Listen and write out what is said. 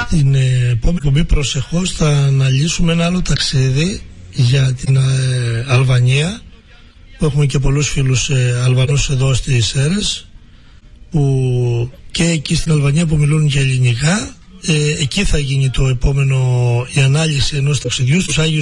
Την επόμενη κομπή προσεχώς θα αναλύσουμε ένα άλλο ταξίδι για την Αλβανία, που έχουμε και πολλούς φίλους Αλβανούς εδώ στις Σέρρες, που και εκεί στην Αλβανία που μιλούν και ελληνικά. Εκεί θα γίνει το επόμενο, η ανάλυση ενός ταξιδιού στους Άγιους